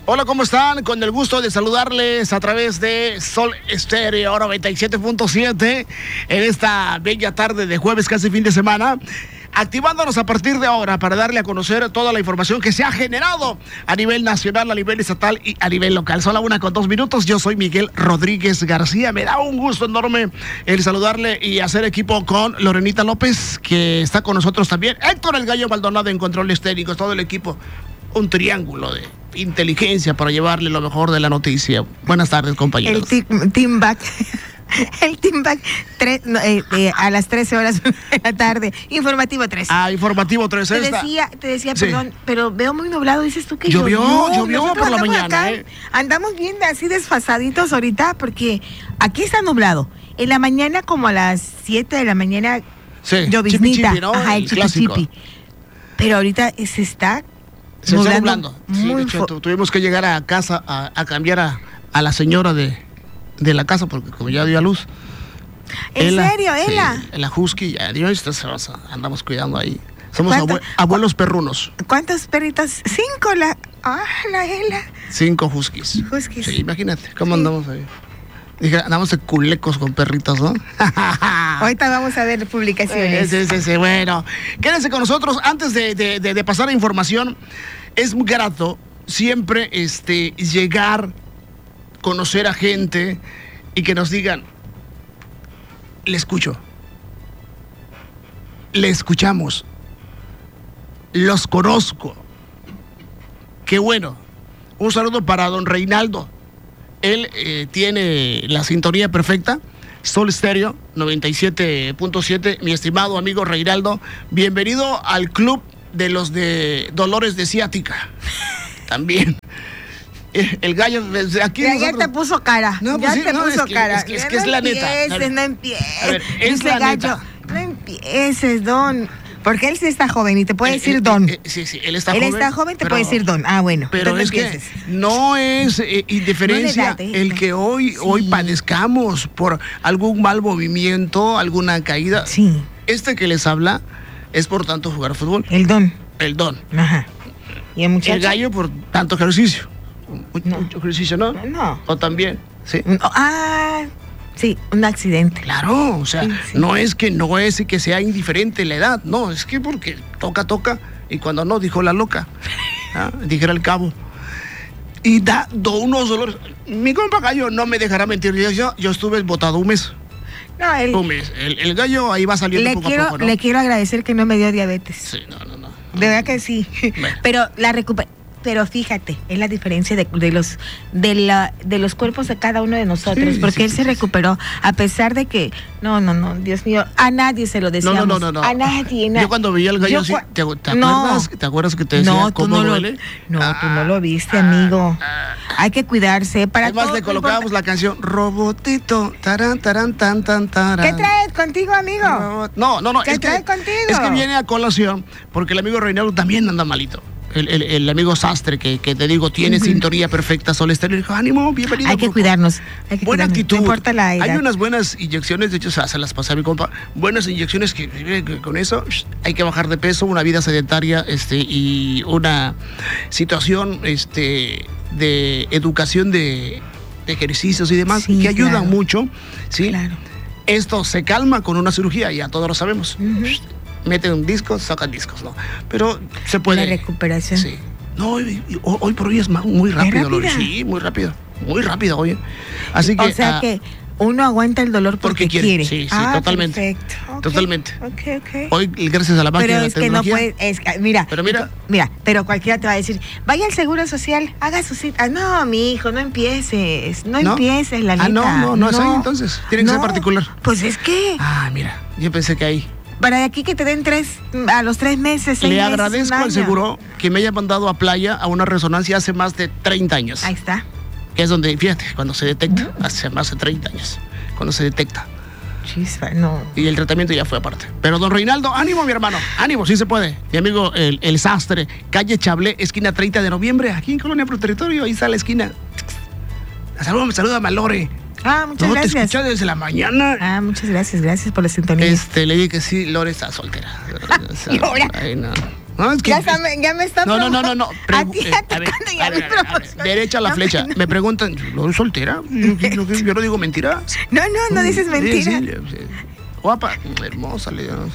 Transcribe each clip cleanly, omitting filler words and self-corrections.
Hola, ¿cómo están? Con el gusto de saludarles a través de Sol Estéreo 97.7 en esta bella tarde de jueves, casi fin de semana. Activándonos a partir de ahora para darle a conocer toda la información que se ha generado a nivel nacional, a nivel estatal y a nivel local. Son las 1:02. Yo soy Miguel Rodríguez García. Me da un gusto enorme el saludarle y hacer equipo con Lorenita López, que está con nosotros también. Héctor El Gallo Maldonado en controles técnicos, todo el equipo. Un triángulo de inteligencia para llevarle lo mejor de la noticia. Buenas tardes, compañeros. El team back. El team back a las 13 horas de la tarde. Informativo 3. Informativo 3. Te decía, sí. Perdón, pero veo muy nublado. Dices tú que llovió por la mañana. Acá, andamos bien así desfasaditos ahorita porque aquí está nublado. En la mañana, como a las 7 de la mañana, lloviznita. Chipi, ¿no? Ajá, el chipi. Pero ahorita se está nublando. Sí, de hecho, tuvimos que llegar a casa a cambiar a la señora de la casa, porque como ya dio a luz. ¿En serio, Ela? Sí, la husky, ya andamos cuidando ahí. Somos abuelos perrunos. ¿Cuántos perritos? 5 la Ela. 5 huskies. Sí, imagínate, ¿cómo andamos ahí? Dije, andamos de culecos con perritos, ¿no? Ahorita vamos a ver publicaciones. Sí. Bueno, quédense con nosotros. Antes de pasar a información, es muy grato siempre llegar, conocer a gente y que nos digan, le escucho, le escuchamos, los conozco. Qué bueno. Un saludo para don Reinaldo. Él tiene la sintonía perfecta, Sol Estéreo 97.7. Mi estimado amigo Reinaldo, bienvenido al club de los de dolores de ciática. También. El gallo desde aquí. Ya te puso cara. No, ya pues te puso cara. Es que es la neta. No empieces. A ver, es la neta. No empieces, don. Porque él sí está joven y te puede decir don. Sí, él está joven. Él está joven, te puede decir don. Ah, bueno. Pero es que no es indiferencia el que hoy padezcamos por algún mal movimiento, alguna caída. Sí. Que les habla es por tanto jugar fútbol. El don. Ajá. ¿Y el muchacho? El gallo por tanto ejercicio. Mucho ejercicio, ¿no? No. O también, sí. Sí, un accidente. Claro, o sea, sí. no es que sea indiferente la edad, no, es que porque toca, y cuando no, dijo la loca, dijera el cabo. Y da unos dolores. Mi compa Gallo no me dejará mentir, yo estuve botado un mes. No, un mes. El gallo ahí va saliendo poco a poco, ¿no? Le quiero agradecer que no me dio diabetes. Sí, no. De verdad que sí. Bueno. Pero fíjate, es la diferencia de los cuerpos de cada uno de nosotros, porque él se recuperó, a pesar de que, no, Dios mío, a nadie se lo decíamos. No. A nadie. Yo cuando veía al gallo, ¿te acuerdas que te decía cómo duele? No, tú no lo viste, amigo. Hay que cuidarse. Además le colocábamos la canción Robotito, tarán, tan. ¿Qué traes contigo, amigo? No. ¿Qué traes contigo? Es que viene a colación, porque el amigo Reinaldo también anda malito. El amigo Sastre, que te digo, tiene sintonía perfecta, Sol Estéreo, dijo, ánimo, bienvenido. Hay que cuidarnos. Buena actitud. No importa la edad. Hay unas buenas inyecciones, de hecho se las pasé a mi compa, buenas inyecciones que con eso hay que bajar de peso, una vida sedentaria y una situación de educación de ejercicios y demás, sí, que ayudan mucho, ¿sí? Claro. Esto se calma con una cirugía, ya todos lo sabemos. Meten un disco, sacan discos, ¿no? Pero se puede. La recuperación. Sí. No, hoy por hoy es muy rápido. Sí, muy rápido, oye. Así que. O sea que uno aguanta el dolor porque quiere. Sí, totalmente. Perfecto. Okay. Totalmente. Okay. Hoy, gracias a la máquina de la tecnología. Pero es que no puede. Mira, pero cualquiera te va a decir, vaya al Seguro Social, haga su cita. No, mi hijo, no empieces, la neta. No, es ahí entonces. Tiene que ser particular. Pues es que. Mira, yo pensé que ahí. Para de aquí que te den a los 3 meses, 6 meses. Le agradezco al seguro que me haya mandado a Playa a una resonancia hace más de 30 años. Ahí está. Que es donde, fíjate, cuando se detecta, hace más de 30 años, cuando se detecta. Chispa, no. Y el tratamiento ya fue aparte. Pero don Reinaldo, ánimo, mi hermano, ánimo, sí se puede. Mi amigo, el Sastre, calle Chablé, esquina 30 de noviembre, aquí en Colonia Pro Territorio, ahí está la esquina. Saluda a Malore. Muchas gracias. Te escuché desde la mañana. Muchas gracias por la sintonía. Le dije que sí, Lore está soltera. Ay, no. No, es que, ya me está No. A ti atacando y a mí promocionando. Derecha a la flecha. Me preguntan, ¿lo soy soltera? Yo no digo mentira. No dices mentira. Sí. Guapa, hermosa.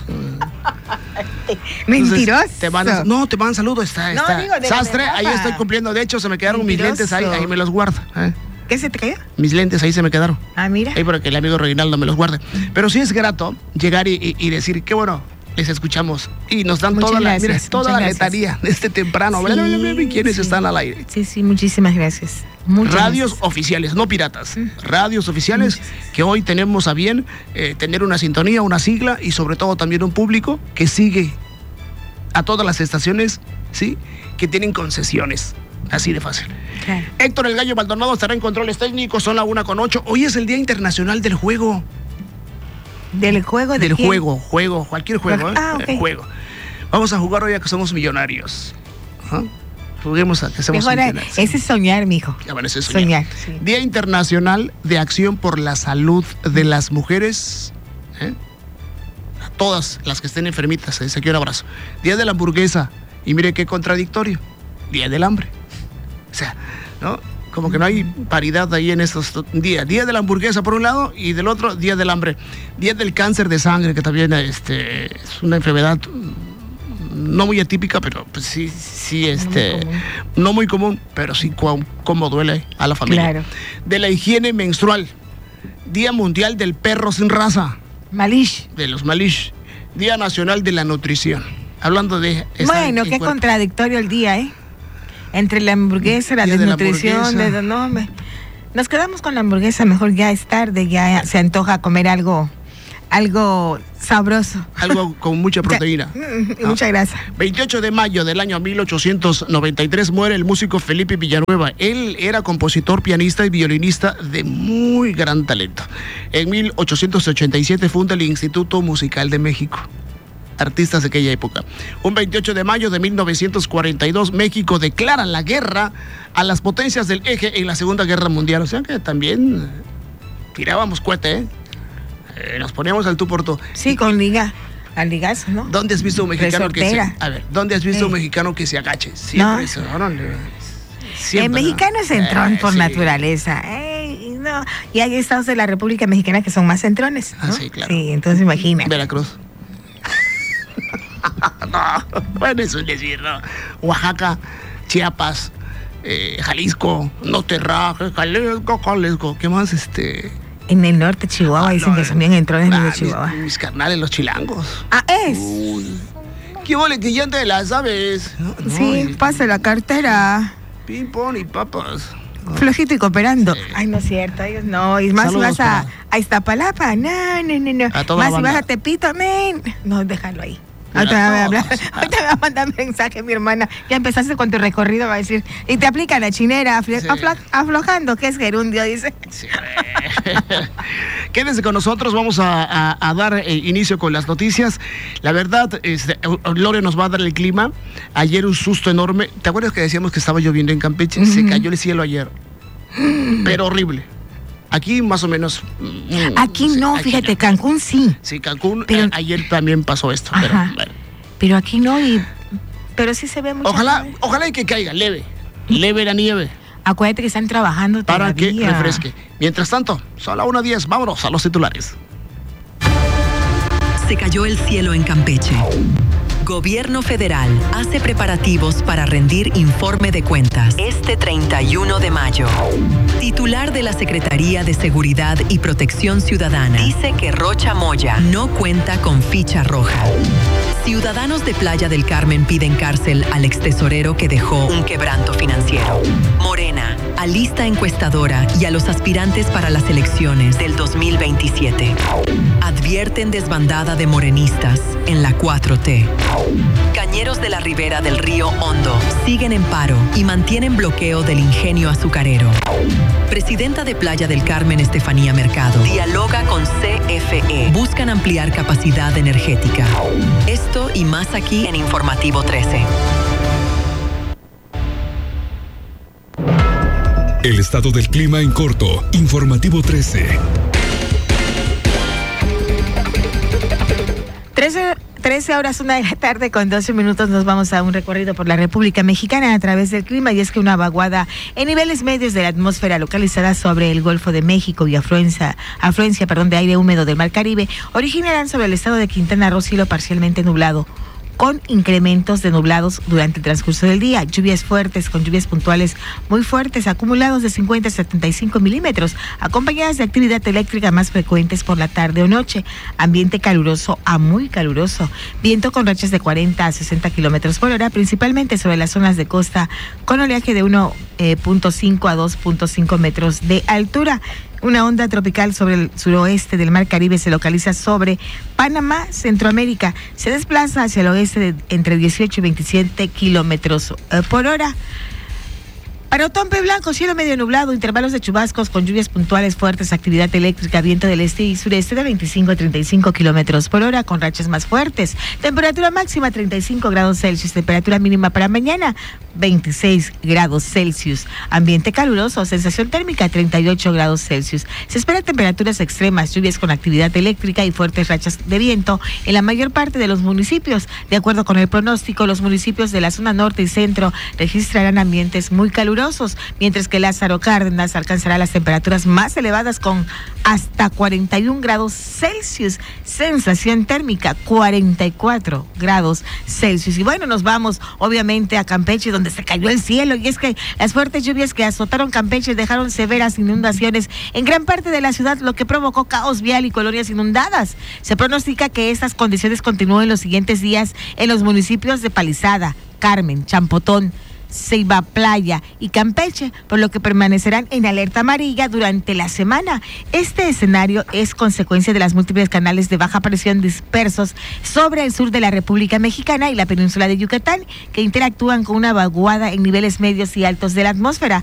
Mentiroso. Te mandan saludos. Está digo, de Sastre, la ahí estoy cumpliendo. De hecho, se me quedaron mis lentes ahí me los guardo. ¿Qué se te cayó? Mis lentes ahí se me quedaron. Ah, mira. Ahí para que el amigo Reinaldo me los guarde. Pero sí es grato llegar y decir, qué bueno, les escuchamos. Y nos dan toda la letanía de este temprano. Sí, ¿Quiénes están al aire? Sí, muchísimas gracias. Radios oficiales, no piratas. Radios oficiales que hoy tenemos a bien tener una sintonía, una sigla y sobre todo también un público que sigue a todas las estaciones, ¿sí? Que tienen concesiones. Así de fácil. Claro. Héctor El Gallo Maldonado estará en controles técnicos, son la 1:08. Hoy es el Día Internacional del Juego. ¿Del juego? Del juego, cualquier juego. Okay. Juego. Vamos a jugar hoy a que somos millonarios. ¿Ah? Juguemos a que somos millonarios. Ese es soñar, mijo. Ya van, ese es soñar. Sí. Día Internacional de Acción por la Salud de las Mujeres. A todas las que estén enfermitas, desde aquí un abrazo. Día de la hamburguesa. Y mire qué contradictorio. Día del hambre. O sea, ¿no? Como que no hay paridad ahí en estos días. Día de la hamburguesa por un lado y del otro, día del hambre. Día del cáncer de sangre, que también es una enfermedad no muy atípica, pero pues sí, no muy común, pero sí como duele a la familia. Claro. De la higiene menstrual. Día mundial del perro sin raza. Malish. De los Malish. Día nacional de la nutrición. Hablando de... Bueno, qué contradictorio el día, ¿eh? Entre la hamburguesa, la desnutrición, nos quedamos con la hamburguesa, mejor ya es tarde, ya se antoja comer algo sabroso. Algo con mucha proteína. Mucha grasa. 28 de mayo del año 1893 muere el músico Felipe Villanueva. Él era compositor, pianista y violinista de muy gran talento. En 1887 funda el Instituto Musical de México. Artistas de aquella época. Un 28 de mayo de 1942, México declara la guerra a las potencias del eje en la Segunda Guerra Mundial. O sea que también tirábamos cohete, nos poníamos al tú por tú. Sí, con al ligazo, ¿no? ¿Dónde has visto un mexicano ¿dónde has visto un mexicano que se agache? Siempre eso, el mexicano es centrón por naturaleza. No. Y hay estados de la República Mexicana que son más centrones, ¿no? Sí, claro. Sí, entonces imagina. Veracruz. No, bueno, eso es decir, ¿no? Oaxaca, Chiapas, Jalisco, no te rajes, Jalisco, ¿qué más? En el norte, Chihuahua, dicen que son bien entrones de Chihuahua. Mis carnales, los chilangos. Es. ¿Qué vole que ya te la sabes? No, sí, pase la cartera. Ping pong y papas. Flojito y cooperando. Sí. Ay, no es cierto, ellos no. Y más Saludos si vas a Iztapalapa, no. Más si vas a Tepito, men. No, déjalo ahí. Ahorita me va a mandar mensaje mi hermana. Ya empezaste con tu recorrido, va a decir. Y te aplica la chinera, aflojando, que es gerundio, dice. Sí. Quédense con nosotros, vamos a dar inicio con las noticias. La verdad, Lore nos va a dar el clima. Ayer un susto enorme. ¿Te acuerdas que decíamos que estaba lloviendo en Campeche? Se cayó el cielo ayer. Pero horrible. Aquí más o menos... aquí no, fíjate, no. Cancún sí. Sí, Cancún, pero, ayer también pasó esto. Pero aquí no, pero sí se ve mucho. Ojalá y que caiga, leve la nieve. Acuérdate que están trabajando todavía. Para que refresque. Mientras tanto, son las 1:10, vámonos a los titulares. Se cayó el cielo en Campeche. Gobierno federal hace preparativos para rendir informe de cuentas este 31 de mayo. Titular de la Secretaría de Seguridad y Protección Ciudadana dice que Rocha Moya no cuenta con ficha roja. Ciudadanos de Playa del Carmen piden cárcel al extesorero que dejó un quebranto financiero. Morena alista encuestadora y a los aspirantes para las elecciones del 2027. Advierten desbandada de morenistas en la 4T. Cañeros de la ribera del río Hondo siguen en paro y mantienen bloqueo del ingenio azucarero. Presidenta de Playa del Carmen, Estefanía Mercado, dialoga con CFE. Buscan ampliar capacidad energética. Esto y más aquí en Informativo 13. El estado del clima en corto. Informativo 13. 13:01 con 12 minutos. Nos vamos a un recorrido por la República Mexicana a través del clima, y es que una vaguada en niveles medios de la atmósfera localizada sobre el Golfo de México y afluencia de aire húmedo del Mar Caribe originarán sobre el estado de Quintana Roo cielo parcialmente nublado, con incrementos de nublados durante el transcurso del día, lluvias fuertes con lluvias puntuales muy fuertes, acumulados de 50 a 75 milímetros, acompañadas de actividad eléctrica más frecuentes por la tarde o noche, ambiente caluroso a muy caluroso, viento con rachas de 40 a 60 kilómetros por hora, principalmente sobre las zonas de costa, con oleaje de 1.5 a 2.5 metros de altura. Una onda tropical sobre el suroeste del Mar Caribe se localiza sobre Panamá, Centroamérica. Se desplaza hacia el oeste entre 18 y 27 kilómetros por hora. Para Otompe Blanco, cielo medio nublado, intervalos de chubascos con lluvias puntuales fuertes, actividad eléctrica, viento del este y sureste de 25 a 35 kilómetros por hora, con rachas más fuertes. Temperatura máxima 35 grados Celsius, temperatura mínima para mañana 26 grados Celsius. Ambiente caluroso, sensación térmica 38 grados Celsius. Se esperan temperaturas extremas, lluvias con actividad eléctrica y fuertes rachas de viento en la mayor parte de los municipios. De acuerdo con el pronóstico, los municipios de la zona norte y centro registrarán ambientes muy calurosos, mientras que Lázaro Cárdenas alcanzará las temperaturas más elevadas con hasta 41 grados Celsius, sensación térmica 44 grados Celsius. Y bueno, nos vamos obviamente a Campeche, donde se cayó el cielo, y es que las fuertes lluvias que azotaron Campeche dejaron severas inundaciones en gran parte de la ciudad, lo que provocó caos vial y colonias inundadas. Se pronostica que estas condiciones continúen los siguientes días en los municipios de Palizada, Carmen, Champotón, Ceiba Playa y Campeche, por lo que permanecerán en alerta amarilla durante la semana. Este escenario es consecuencia de las múltiples canales de baja presión dispersos sobre el sur de la República Mexicana y la península de Yucatán, que interactúan con una vaguada en niveles medios y altos de la atmósfera.